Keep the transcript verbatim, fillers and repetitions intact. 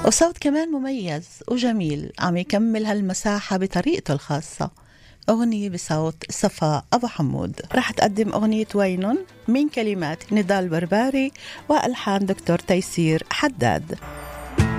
وصوت كمان مميز وجميل عم يكمل هالمساحة بطريقته الخاصة. أغنية بصوت صفاء أبو حمود. رح تقدم أغنية وينن من كلمات نضال برباري وألحان دكتور تيسير حداد.